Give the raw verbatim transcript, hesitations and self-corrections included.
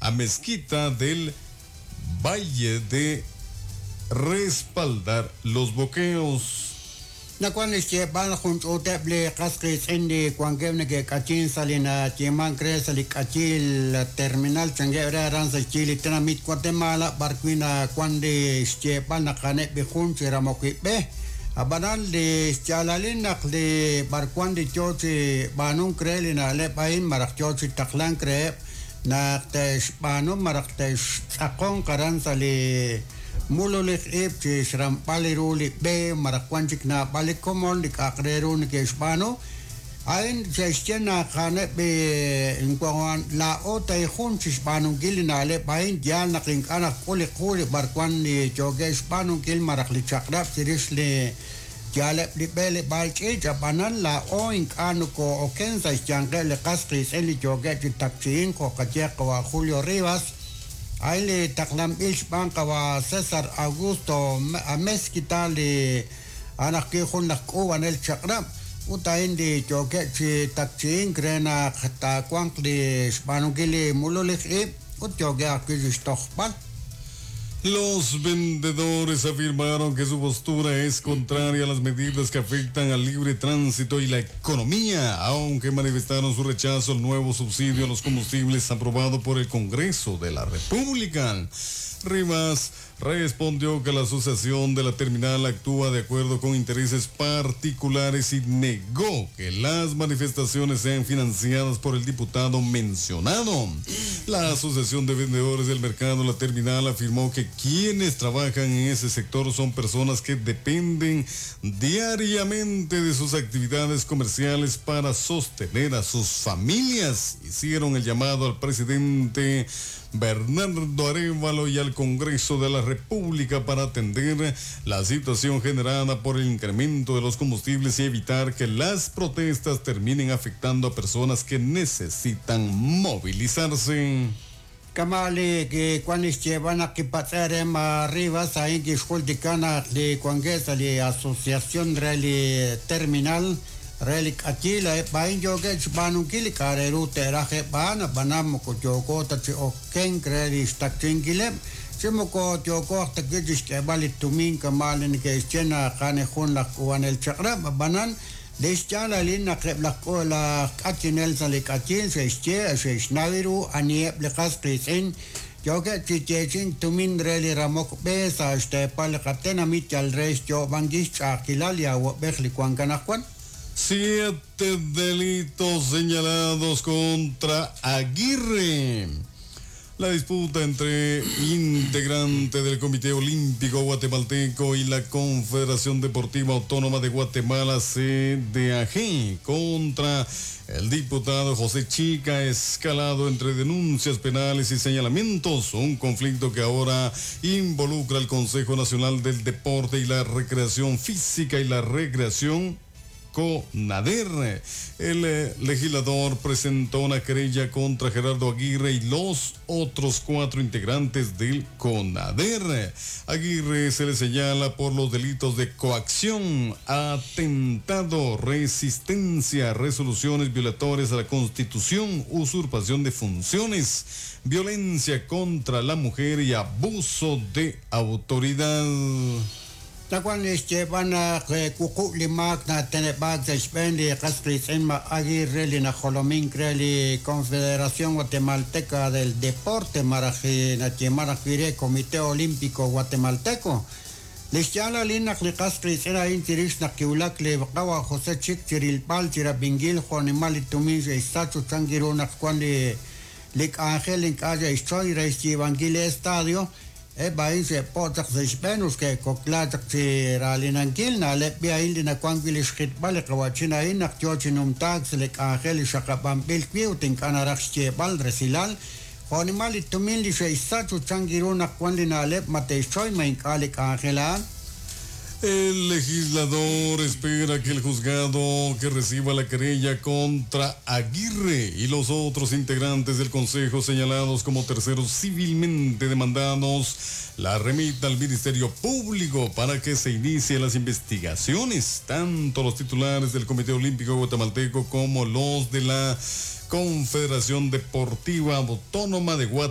a Mezquita del Valle de respaldar los bloqueos. Nakuan este bal junto oteble casques indi cuanquevne que cachin salina chiman cres ali cachil terminal changuera ranza chili tenamit Guatemala barquina cuande este bal nakane bihun chiramoki be abanal de chalalin de barquan de chochi banun crelina le pain marak chochi taklan cre na tesh banun marak tesh akon karanza le Mululik ip si seram paliruli be marakwanchik na balikomon di kakreru ni kespano ain sa istiana kane be ingkuan la ota ihun si spano gili na le pain dial na king anak kuli kuli barkwan ni joge spano gil marakli chakrap siris le diale li bele balche japanan la oink anu ko oken sa istianke le kastris eli joge di taksin ko kajek wa Julio Rivas Aile taklam ilch banka wa Cesar Augusto Mezquita le anak ke khun nak o anel chakram utain de joke chi takchin grena khata kwang de spanugile mulolik e ut joge akizistokpan. Los vendedores afirmaron que su postura es contraria a las medidas que afectan al libre tránsito y la economía, aunque manifestaron su rechazo al nuevo subsidio a los combustibles aprobado por el Congreso de la República. Rivas respondió que la asociación de la terminal actúa de acuerdo con intereses particulares y negó que las manifestaciones sean financiadas por el diputado mencionado. La Asociación de Vendedores del Mercado La Terminal afirmó que quienes trabajan en ese sector son personas que dependen diariamente de sus actividades comerciales para sostener a sus familias. Hicieron el llamado al presidente Bernardo Arévalo y al Congreso de la República para atender la situación generada por el incremento de los combustibles y evitar que las protestas terminen afectando a personas que necesitan movilizarse. Kamali que cuando llevan a que pasar arriba, saben que school de cana de Congresa de Asociación Rally Terminal Relic aquí la bain joge chbanu kili kareru teraje bana banam ko joko ta o ken kredi stakingile chemo ko joko ta gidis ke bali tumin kamalin ke chena khane khun la kuan el chakra banan deschala lina kreb la ko la katinel sale katin se che se snaviru ani le kastrisen joge chichin tumin reli ramok besa este pal katena mital res jo bangis akilalia wo berli kwan kanakwan. Siete delitos señalados contra Aguirre. La disputa entre integrantes del Comité Olímpico Guatemalteco y la Confederación Deportiva Autónoma de Guatemala, C D A G, contra el diputado José Chica ha escalado entre denuncias penales y señalamientos, un conflicto que ahora involucra al Consejo Nacional del Deporte y la Recreación Física y la Recreación CONADER. El eh, legislador presentó una querella contra Gerardo Aguirre y los otros cuatro integrantes del CONADER. Aguirre se le señala por los delitos de coacción, atentado, resistencia, resoluciones violatorias a la Constitución, usurpación de funciones, violencia contra la mujer y abuso de autoridad. Takuan este van a kuku limak na tenebag de spendi kastris en ma Aguirre li na Jolomin creli Confederación Guatemalteca del Deporte maraji na chimarakire Comité Olímpico Guatemalteco. Listiala lina li kastris era intiris na kiulak le kawa José Chic tiril pal tira bingil jonimal tumis estacho changiru na kwandi lik Ángel in calle Estoy resti Evangile Estadio. E bain se potak se spenus ke koklatak si ralinankil na le biail na kwangil skit bal kawachina in aktochinum tag se le Ángel shakapampil kwiutin kanaraxche bal resilal Jonimal tumil li se isachu changiru na kwandi na le mate soy main kalik Ángela. El legislador espera que el juzgado que reciba la querella contra Aguirre y los otros integrantes del Consejo señalados como terceros civilmente demandados la remita al Ministerio Público para que se inicie las investigaciones. Tanto los titulares del Comité Olímpico Guatemalteco como los de la Confederación Deportiva Autónoma de Guatemala